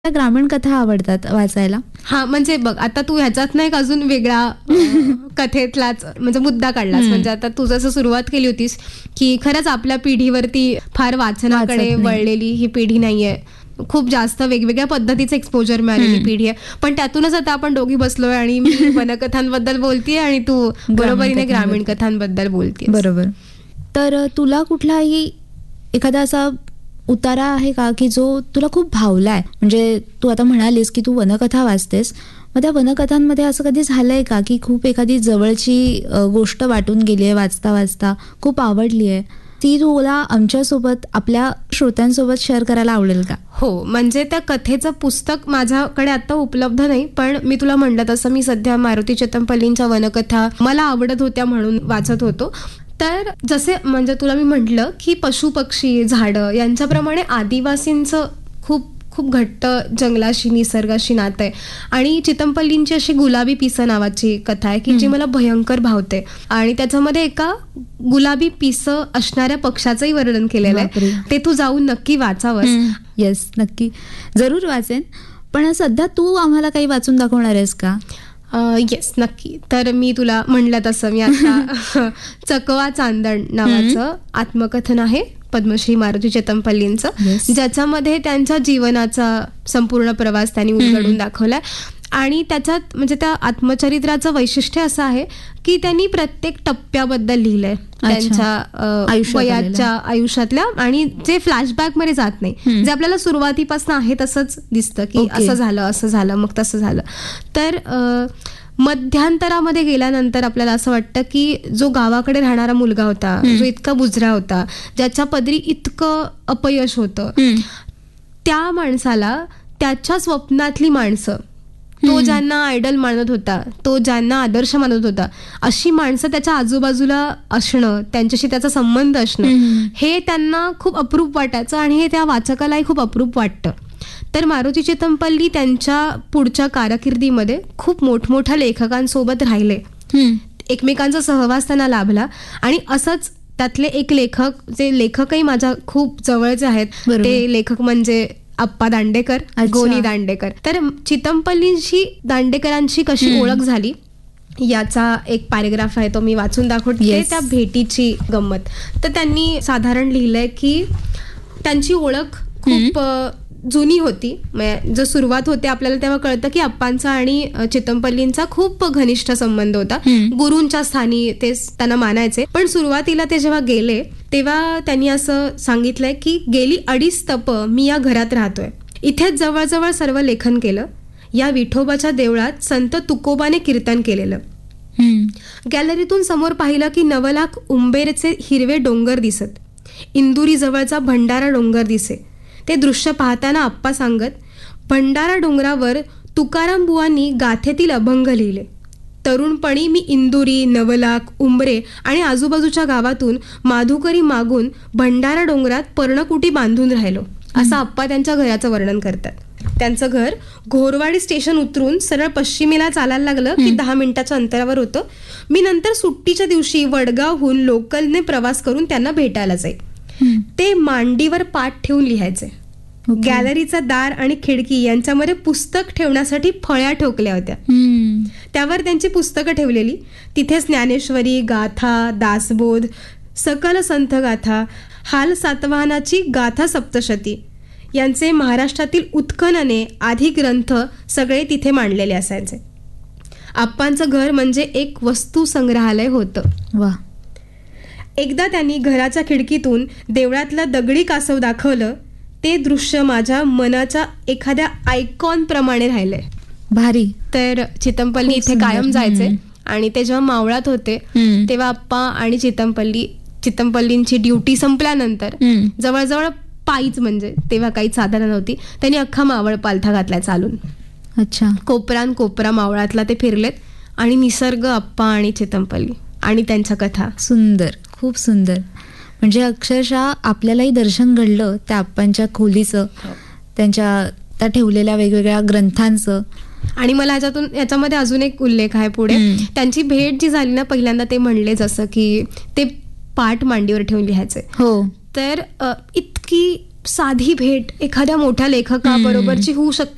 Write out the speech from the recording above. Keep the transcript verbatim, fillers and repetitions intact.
ग्रामीण कथा आवडतात वाचायला. हा म्हणजे बघ आता तू ह्याच्यात नाही अजून वेगळा अ, कथेतलाच म्हणजे मुद्दा काढलास. म्हणजे आता तू जसं सुरुवात केली होतीस की खरंच आपल्या पिढीवरती फार वाचनाकडे वाचत नाही. वळलेली ही पिढी नाहीये. खूप जास्त वेगवेगळ्या पद्धतीचं एक्सपोजर मिळालेली पिढी आहे. पण त्यातूनच आता आपण दोघी बसलोय आणि मी वनकथांबद्दल बोलतीये आणि तू बरोबरीने ग्रामीण कथांबद्दल बोलतीये. बरोबर. तर अ, तुला कुठलाही एखादा असा उतारा आहे का की जो तुला खूप भावलाय? म्हणजे तू आता म्हणालीस की तू वनकथा वाचतेस, मग त्या वनकथांमध्ये असं कधी झालंय का की खूप एखादी जवळची अ, गोष्ट वाटून गेली आहे वाचता वाचता, खूप आवडली आहे, ती तुला आमच्यासोबत आपल्या श्रोत्यांसोबत शेअर करायला आवडेल का? हो, म्हणजे त्या कथेचं पुस्तक माझ्याकडे आता उपलब्ध नाही, पण मी तुला म्हटलं तसं मी सध्या मारुती चितमपल्लींच्या वनकथा मला आवडत होत्या म्हणून वाचत होतो. तर जसे म्हणजे तुला मी म्हटलं की पशु पक्षी झाडं यांच्याप्रमाणे आदिवासींचं खूप खूप घट्ट जंगलाशी निसर्गाशी नातं आहे. आणि चितमपल्लींची अशी गुलाबी पिसं नावाची कथा आहे की जी मला भयंकर भावते. आणि त्याच्यामध्ये एका गुलाबी पिसं असणाऱ्या पक्षाचंही वर्णन केलेलं आहे. ते तू जाऊन नक्की वाचावंस. येस, नक्की जरूर वाचेन. पण सध्या तू आम्हाला काही वाचून दाखवणार आहेस का? येस, नक्की. तर मी तुला म्हणलं तसं मी आता चकवा चांदण नावाचं आत्मकथन आहे पद्मश्री मारुती चितमपल्लींचं, ज्याच्यामध्ये त्यांच्या जीवनाचा संपूर्ण प्रवास त्यांनी उलगडून दाखवलाय. आणि त्याच्यात म्हणजे त्या आत्मचरित्राचं वैशिष्ट्य असं आहे की त्यांनी प्रत्येक टप्प्याबद्दल लिहिलंय त्यांच्या वयाच्या आयुष्यातल्या, आणि जे फ्लॅशबॅक मध्ये जात नाही, जे आपल्याला सुरुवातीपासून आहे तसंच दिसतं की असं झालं असं झालं मग तसं झालं. तर मध्यांतरामध्ये गेल्यानंतर आपल्याला असं वाटतं की जो गावाकडे राहणारा मुलगा होता, जो इतका बुजरा होता, ज्याच्या पदरी इतकं अपयश होतं, त्या माणसाला त्याच्या स्वप्नातली माणसं, तो ज्यांना आयडल मानत होता, तो ज्यांना आदर्श मानत होता, अशी माणसं त्याच्या आजूबाजूला असणं, त्यांच्याशी त्याचा संबंध असणं, हे त्यांना खूप अप्रूप वाटायचं आणि हे त्या वाचकालाही खूप अप्रूप वाटतं. तर मारुती चितमपल्ली त्यांच्या पुढच्या कारकिर्दीमध्ये खूप मोठमोठ्या लेखकांसोबत राहिले, एकमेकांचा सहवास त्यांना लाभला. आणि असंच त्यातले एक लेखक, जे लेखकही माझ्या खूप जवळचे आहेत, ते लेखक म्हणजे आप्पा दांडेकर, गोनी दांडेकर. तर चितमपल्लींशी दांडेकरांची कशी ओळख झाली याचा एक पॅरेग्राफ आहे, तो मी वाचून दाखवते. त्या भेटीची गंमत. तर त्यांनी साधारण लिहिलंय की त्यांची ओळख खूप जुनी होती. जो सुरुवात होते आपल्याला तेव्हा कळतं की आप्पांचा आणि चितमपल्लींचा खूप घनिष्ठ संबंध होता. गुरूंच्या स्थानी ते त्यांना मानायचे. पण सुरुवातीला ते जेव्हा गेले तेव्हा त्यांनी असं सांगितलंय की गेली अडीच तप मी या घरात राहतोय, इथेच जवळजवळ सर्व लेखन केलं, या विठोबाच्या देवळात संत तुकोबाने कीर्तन केलेलं. गॅलरीतून समोर पाहिलं की नवलाख उंबेरचे हिरवे डोंगर दिसत, इंदुरी जवळचा भंडारा डोंगर दिसे. ते दृश्य पाहताना आप्पा सांगत, भंडारा डोंगरावर तुकाराम बुवांनी गाथेतील अभंग लिहिले. तरुणपणी मी इंदुरी, नवलाख, उंबरे आणि आजूबाजूच्या गावातून माधुकरी मागून भंडारा डोंगरात पर्णकुटी बांधून राहिलो, असं आप्पा त्यांच्या घराचं वर्णन करतात. त्यांचं घर घोरवाडी स्टेशन उतरून सरळ पश्चिमेला चालायला लागलं की दहा मिनिटाच्या अंतरावर होतं. मी नंतर सुट्टीच्या दिवशी वडगावहून लोकलने प्रवास करून त्यांना भेटायला जाई. ते मांडीवर पाठ ठेवून लिहायचे. गॅलरीचा दार आणि खिडकी यांच्यामध्ये पुस्तक ठेवण्यासाठी फळ्या ठोकल्या होत्या, त्यावर त्यांची पुस्तकं ठेवलेली. तिथे ज्ञानेश्वरी, गाथा, दासबोध, सकल संत गाथा, हाल सातवाहनाची गाथा सप्तशती यांचे महाराष्ट्रातील उत्खनने आधी ग्रंथ सगळे तिथे मांडलेले असायचे. आप्पांचं घर म्हणजे एक वस्तू संग्रहालय होतं. वा. एकदा त्यांनी घराच्या खिडकीतून देवळातलं दगडी कासव दाखवलं. ते दृश्य माझ्या मनाच्या एखाद्या आयकॉन प्रमाणे राहिलंय. भारी. तर चितमपल्ली इथे कायम जायचे आणि ते जेव्हा मावळात होते तेव्हा आप्पा आणि चितमपल्ली चितमपल्लींची ड्युटी संपल्यानंतर जवळजवळ पायीच, म्हणजे तेव्हा काही साधनं नव्हती, त्यांनी अख्खा मावळ पालथा घातलाय चालून. अच्छा. कोपरान कोपरा मावळातला ते फिरलेत आणि निसर्ग, आप्पा आणि चितमपल्ली आणि त्यांच्या कथा. सुंदर, खूप सुंदर. म्हणजे अक्षरशः आपल्यालाही दर्शन घडलं त्या आप्पांच्या खोलीचं, त्यांच्या त्या ठेवलेल्या वेगवेगळ्या ग्रंथांचं. आणि मला ह्याच्यातून याच्यामध्ये अजून एक उल्लेख आहे पुढे. त्यांची भेट जी झाली ना पहिल्यांदा, ते म्हणले जसं की ते पाठ मांडीवर ठेवून लिहायचे. हो. तर इतकी साधी भेट एखाद्या मोठ्या लेखकाबरोबरची होऊ शकते